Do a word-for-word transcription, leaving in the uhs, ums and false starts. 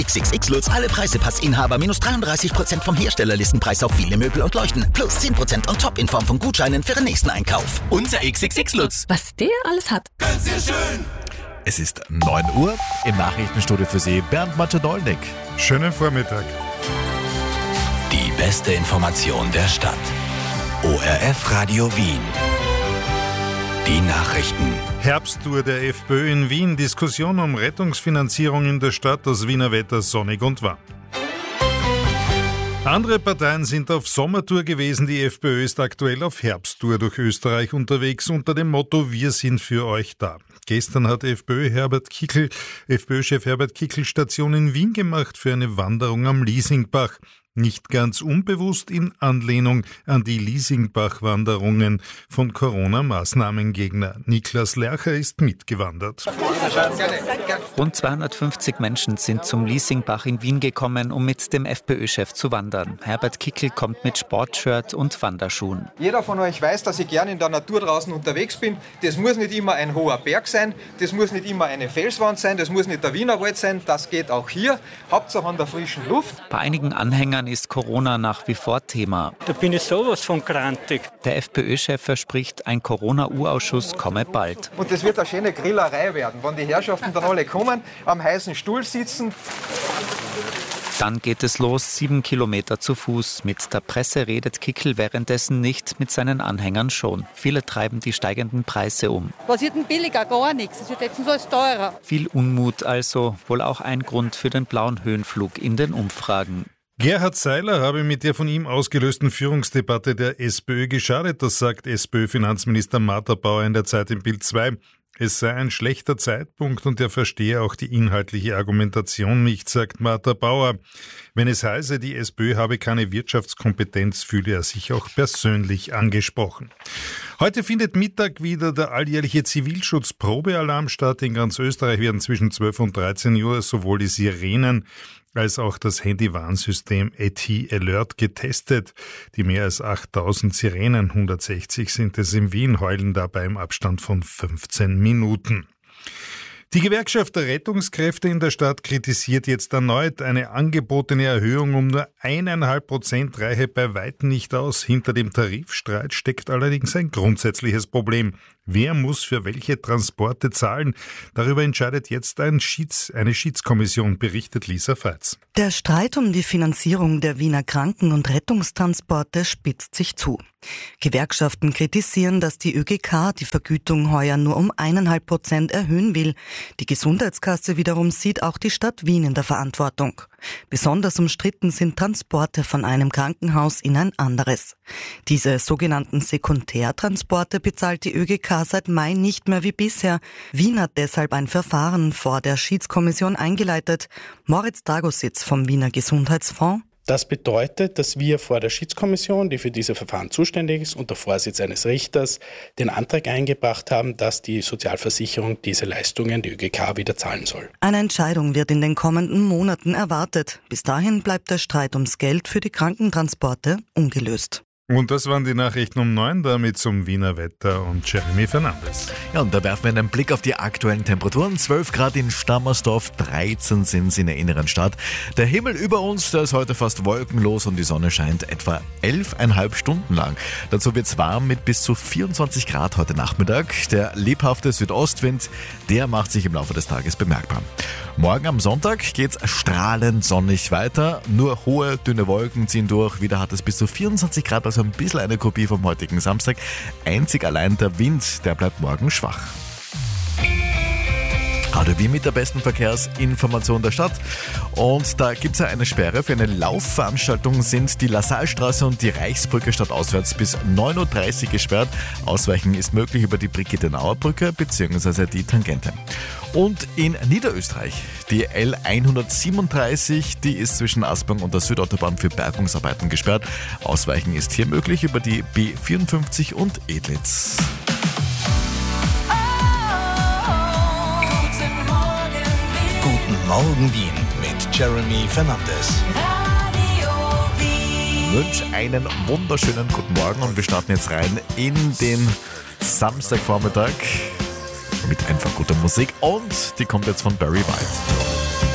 X X X Lutz, alle Preisepass-Inhaber minus dreiunddreißig Prozent vom Herstellerlistenpreis auf viele Möbel und Leuchten. Plus zehn Prozent on top in Form von Gutscheinen für den nächsten Einkauf. Unser X X X Lutz. Was der alles hat. Ganz sehr schön. Es ist neun Uhr, im Nachrichtenstudio für Sie Bernd Macedolnik. Schönen Vormittag. Die beste Information der Stadt. O R F Radio Wien. Die Nachrichten. Herbsttour der FPÖ in Wien. Diskussion um Rettungsfinanzierung in der Stadt. Das Wiener Wetter sonnig und warm. Andere Parteien sind auf Sommertour gewesen. Die FPÖ ist aktuell auf Herbsttour durch Österreich unterwegs unter dem Motto Wir sind für euch da. Gestern hat FPÖ Herbert Kickl, FPÖ-Chef Herbert Kickl Station in Wien gemacht für eine Wanderung am Liesingbach. Nicht ganz unbewusst in Anlehnung an die Liesingbach-Wanderungen von Corona-Maßnahmengegner. Niklas Lercher ist mitgewandert. Rund zweihundertfünfzig Menschen sind zum Liesingbach in Wien gekommen, um mit dem FPÖ-Chef zu wandern. Herbert Kickl kommt mit Sportshirt und Wanderschuhen. Jeder von euch weiß, dass ich gerne in der Natur draußen unterwegs bin. Das muss nicht immer ein hoher Berg sein, das muss nicht immer eine Felswand sein, das muss nicht der Wienerwald sein, das geht auch hier. Hauptsache an der frischen Luft. Bei einigen Anhängern ist Corona nach wie vor Thema. Da bin ich sowas von grantig. Der FPÖ-Chef verspricht, ein Corona-Urausschuss komme bald. Und das wird eine schöne Grillerei werden, wenn die Herrschaften dann alle kommen, am heißen Stuhl sitzen. Dann geht es los, sieben Kilometer zu Fuß. Mit der Presse redet Kickl währenddessen nicht, mit seinen Anhängern schon. Viele treiben die steigenden Preise um. Was wird denn billiger? Gar nichts. Es wird jetzt so alles teurer. Viel Unmut also, wohl auch ein Grund für den blauen Höhenflug in den Umfragen. Gerhard Seiler habe mit der von ihm ausgelösten Führungsdebatte der SPÖ geschadet, das sagt SPÖ-Finanzminister Martha Bauer in der Zeit im Bild zwei. Es sei ein schlechter Zeitpunkt und er verstehe auch die inhaltliche Argumentation nicht, sagt Martha Bauer. Wenn es heiße, die SPÖ habe keine Wirtschaftskompetenz, fühle er sich auch persönlich angesprochen. Heute findet Mittag wieder der alljährliche Zivilschutz-Probealarm statt. In ganz Österreich werden zwischen zwölf und dreizehn Uhr sowohl die Sirenen als auch das Handywarnsystem A T Alert getestet. Die mehr als achttausend Sirenen, hundertsechzig sind es in Wien, heulen dabei im Abstand von fünfzehn Minuten. Die Gewerkschaft der Rettungskräfte in der Stadt kritisiert jetzt erneut, eine angebotene Erhöhung um nur eineinhalb Prozent reiche bei weitem nicht aus. Hinter dem Tarifstreit steckt allerdings ein grundsätzliches Problem. Wer muss für welche Transporte zahlen? Darüber entscheidet jetzt ein Schieds, eine Schiedskommission, berichtet Lisa Feitz. Der Streit um die Finanzierung der Wiener Kranken- und Rettungstransporte spitzt sich zu. Gewerkschaften kritisieren, dass die Ö G K die Vergütung heuer nur um eineinhalb Prozent erhöhen will. Die Gesundheitskasse wiederum sieht auch die Stadt Wien in der Verantwortung. Besonders umstritten sind Transporte von einem Krankenhaus in ein anderes. Diese sogenannten Sekundärtransporte bezahlt die Ö G K seit Mai nicht mehr wie bisher. Wien hat deshalb ein Verfahren vor der Schiedskommission eingeleitet. Moritz Dragositz vom Wiener Gesundheitsfonds. Das bedeutet, dass wir vor der Schiedskommission, die für diese Verfahren zuständig ist, unter Vorsitz eines Richters den Antrag eingebracht haben, dass die Sozialversicherung diese Leistungen, die Ö G K, wieder zahlen soll. Eine Entscheidung wird in den kommenden Monaten erwartet. Bis dahin bleibt der Streit ums Geld für die Krankentransporte ungelöst. Und das waren die Nachrichten um neun, damit zum Wiener Wetter und Jeremy Fernandes. Ja, und da werfen wir einen Blick auf die aktuellen Temperaturen. zwölf Grad in Stammersdorf, dreizehn sind es in der inneren Stadt. Der Himmel über uns, der ist heute fast wolkenlos und die Sonne scheint etwa elfeinhalb Stunden lang. Dazu wird es warm mit bis zu vierundzwanzig Grad heute Nachmittag. Der lebhafte Südostwind, der macht sich im Laufe des Tages bemerkbar. Morgen am Sonntag geht's strahlend sonnig weiter. Nur hohe, dünne Wolken ziehen durch. Wieder hat es bis zu vierundzwanzig Grad, also ein bisschen eine Kopie vom heutigen Samstag. Einzig allein der Wind, der bleibt morgen schwach. Radio Wien mit der besten Verkehrsinformation der Stadt. Und da gibt es ja eine Sperre. Für eine Laufveranstaltung sind die Lassalstraße und die Reichsbrücke stadtauswärts bis neun Uhr dreißig gesperrt. Ausweichen ist möglich über die Brigitte-Nauer-Brücke bzw. die Tangente. Und in Niederösterreich, die L hundertsiebenunddreißig, die ist zwischen Aspang und der Südautobahn für Bergungsarbeiten gesperrt. Ausweichen ist hier möglich über die B vierundfünfzig und Edlitz. Guten Morgen Wien mit Jeremy Fernandes. Ich wünsche einen wunderschönen guten Morgen und wir starten jetzt rein in den Samstagvormittag mit einfach guter Musik und die kommt jetzt von Barry White.